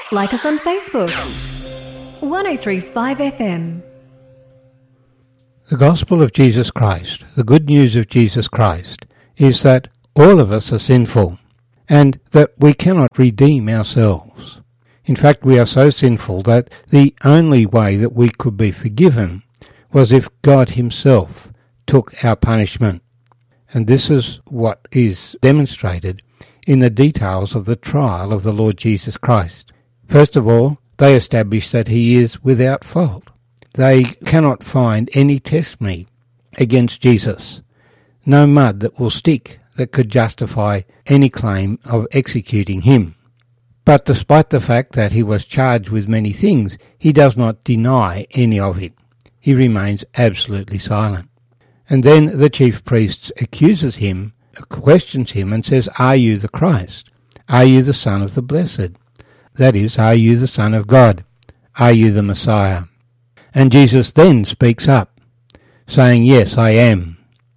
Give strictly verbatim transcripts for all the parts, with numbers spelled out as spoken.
Like us on Facebook. one oh three point five F M. The gospel of Jesus Christ, the good news of Jesus Christ, is that all of us are sinful and that we cannot redeem ourselves. In fact, we are so sinful that the only way that we could be forgiven was if God himself took our punishment. And this is what is demonstrated in the details of the trial of the Lord Jesus Christ. First of all, they establish that he is without fault. They cannot find any testimony against Jesus, no mud that will stick that could justify any claim of executing him. But despite the fact that he was charged with many things, he does not deny any of it. He remains absolutely silent. And then the chief priest accuses him, questions him, and says, "Are you the Christ? Are you the Son of the Blessed? That is, are you the Son of God? Are you the Messiah?" And Jesus then speaks up, saying, "Yes, I am.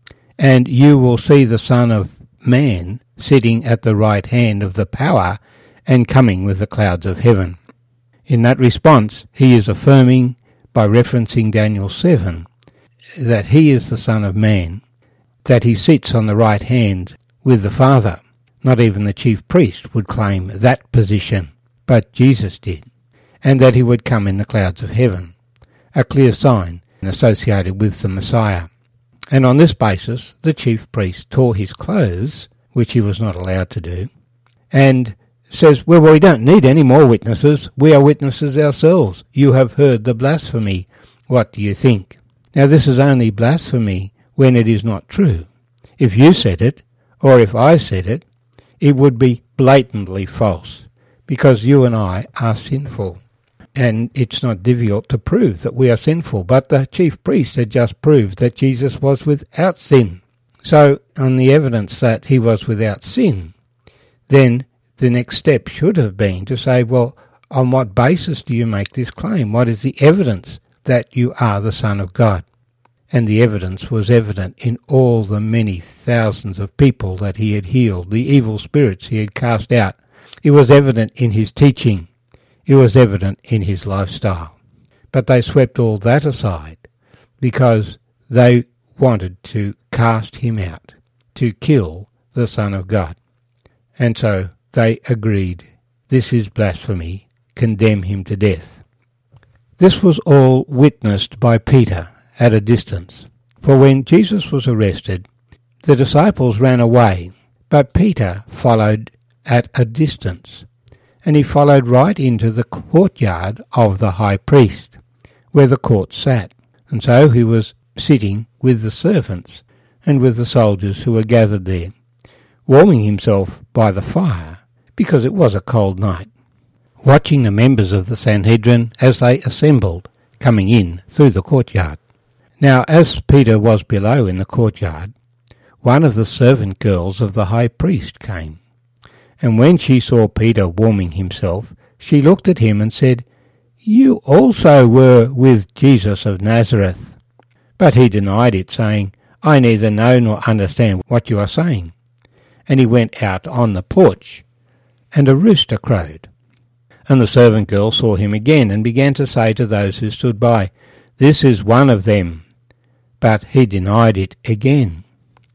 And you will see the Son of Man sitting at the right hand of the power and coming with the clouds of heaven." In that response, he is affirming, by referencing Daniel seven, that he is the Son of Man, that he sits on the right hand with the Father. Not even the chief priest would claim that position, but Jesus did, and that he would come in the clouds of heaven, a clear sign associated with the Messiah. And on this basis, the chief priest tore his clothes, which he was not allowed to do, and says, well, we don't need any more witnesses. We are witnesses ourselves. You have heard the blasphemy. What do you think? Now, this is only blasphemy when it is not true. If you said it, or if I said it, it would be blatantly false, because you and I are sinful. And it's not difficult to prove that we are sinful, but the chief priest had just proved that Jesus was without sin. So, on the evidence that he was without sin, then the next step should have been to say, well, on what basis do you make this claim? What is the evidence that you are the Son of God? And the evidence was evident in all the many thousands of people that he had healed, the evil spirits he had cast out. It was evident in his teaching. It was evident in his lifestyle. But they swept all that aside because they wanted to cast him out, to kill the Son of God. And so they agreed, this is blasphemy, condemn him to death. This was all witnessed by Peter at a distance. For when Jesus was arrested, the disciples ran away, but Peter followed at a distance. And he followed right into the courtyard of the high priest, where the court sat. And so he was sitting with the servants and with the soldiers who were gathered there, warming himself by the fire, because it was a cold night, watching the members of the Sanhedrin as they assembled, coming in through the courtyard. Now, as Peter was below in the courtyard, one of the servant girls of the high priest came. And when she saw Peter warming himself, she looked at him and said, "You also were with Jesus of Nazareth." But he denied it, saying, "I neither know nor understand what you are saying." And he went out on the porch, and a rooster crowed. And the servant girl saw him again, and began to say to those who stood by, "This is one of them." But he denied it again.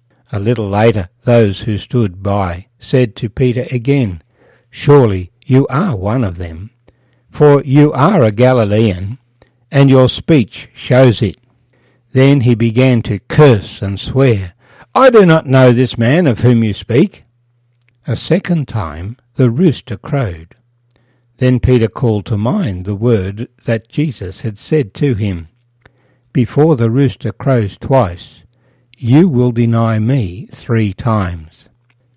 A little later, those who stood by said to Peter again, "Surely you are one of them, for you are a Galilean, and your speech shows it." Then he began to curse and swear, "I do not know this man of whom you speak." A second time the rooster crowed. Then Peter called to mind the word that Jesus had said to him, "Before the rooster crows twice, you will deny me three times."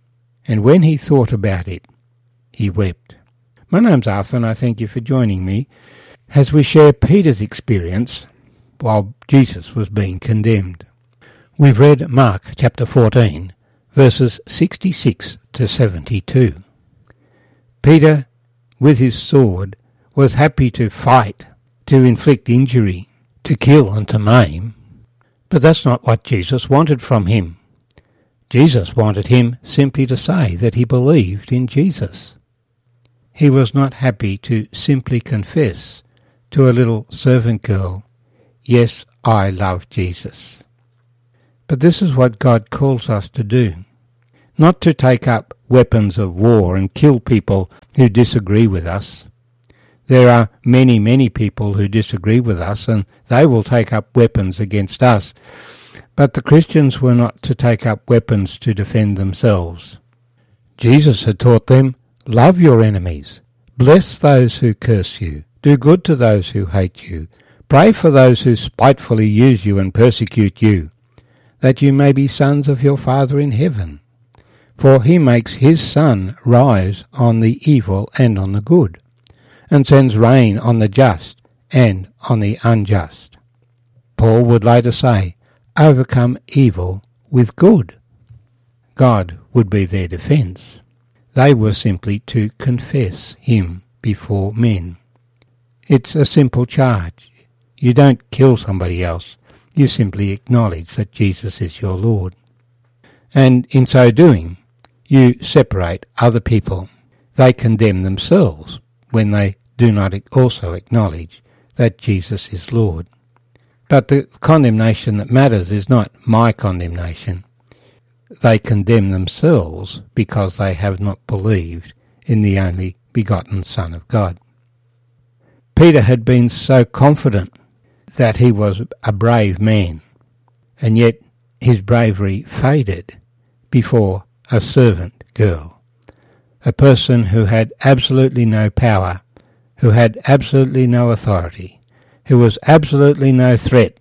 And when he thought about it, he wept. My name's Arthur, and I thank you for joining me as we share Peter's experience while Jesus was being condemned. We've read Mark chapter fourteen, verses sixty-six to seventy-two. Peter, with his sword, was happy to fight, to inflict injury, to kill and to maim. But that's not what Jesus wanted from him. Jesus wanted him simply to say that he believed in Jesus. he was not happy to simply confess to a little servant girl, "Yes, I love Jesus." But this is what God calls us to do. Not to take up weapons of war and kill people who disagree with us. There are many, many people who disagree with us, and they will take up weapons against us. But the Christians were not to take up weapons to defend themselves. Jesus had taught them, "Love your enemies, bless those who curse you, do good to those who hate you, pray for those who spitefully use you and persecute you, that you may be sons of your Father in heaven. For he makes his sun rise on the evil and on the good, and sends rain on the just and on the unjust." Paul would later say, "Overcome evil with good." God would be their defence. They were simply to confess him before men. It's a simple charge. You don't kill somebody else. You simply acknowledge that Jesus is your Lord. And in so doing, you separate other people. They condemn themselves when they do not also acknowledge that Jesus is Lord. But the condemnation that matters is not my condemnation. They condemn themselves because they have not believed in the only begotten Son of God. Peter had been so confident that he was a brave man, and yet his bravery faded before a servant girl, a person who had absolutely no power, who had absolutely no authority, who was absolutely no threat,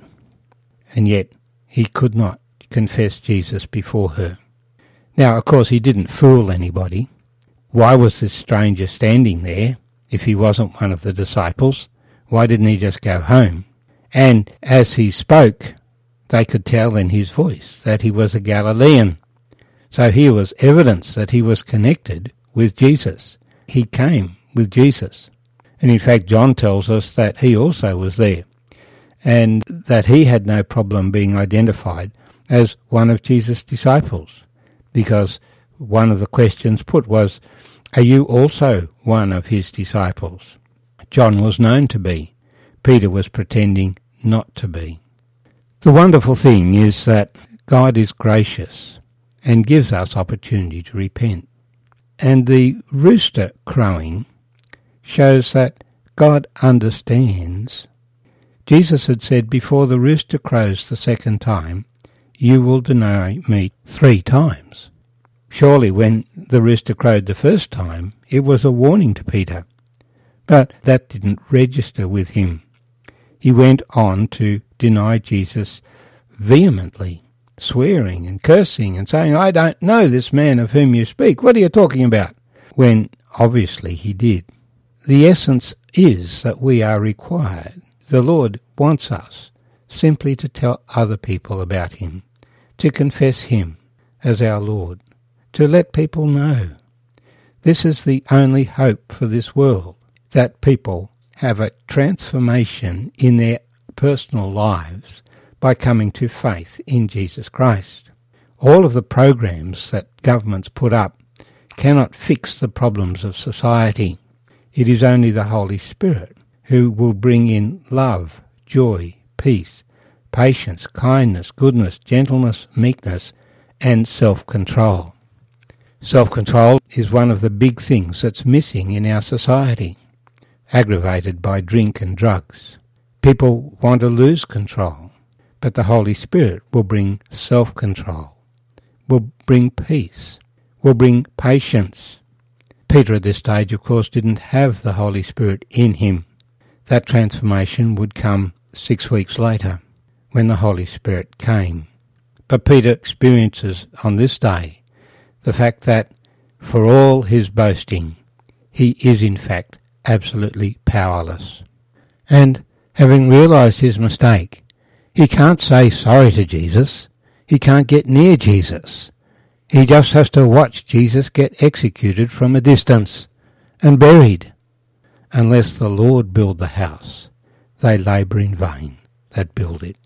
and yet he could not confess Jesus before her. Now, of course, he didn't fool anybody. Why was this stranger standing there if he wasn't one of the disciples? Why didn't he just go home? And as he spoke, they could tell in his voice that he was a Galilean. So here was evidence that he was connected with Jesus. He came with Jesus. And in fact, John tells us that he also was there, and that he had no problem being identified as one of Jesus' disciples, because one of the questions put was, "Are you also one of his disciples?" John was known to be. Peter was pretending not to be. The wonderful thing is that God is gracious and gives us opportunity to repent. And the rooster crowing shows that God understands. Jesus had said, "Before the rooster crows the second time, you will deny me three times." Surely when the rooster crowed the first time, it was a warning to Peter. But that didn't register with him. He went on to deny Jesus vehemently, swearing and cursing and saying, "I don't know this man of whom you speak. What are you talking about?" When obviously he did. The essence is that we are required. The Lord wants us simply to tell other people about him, to confess him as our Lord, to let people know. This is the only hope for this world, that people have a transformation in their personal lives by coming to faith in Jesus Christ. All of the programs that governments put up cannot fix the problems of society. It is only the Holy Spirit who will bring in love, joy, peace, patience, kindness, goodness, gentleness, meekness, and self-control. Self-control is one of the big things that's missing in our society, aggravated by drink and drugs. People want to lose control, but the Holy Spirit will bring self-control, will bring peace, will bring patience. Peter at this stage, of course, didn't have the Holy Spirit in him. That transformation would come six weeks later, when the Holy Spirit came. But Peter experiences on this day the fact that, for all his boasting, he is in fact absolutely powerless. And having realized his mistake, he can't say sorry to Jesus. He can't get near Jesus. He just has to watch Jesus get executed from a distance and buried. Unless the Lord build the house, they labour in vain that build it.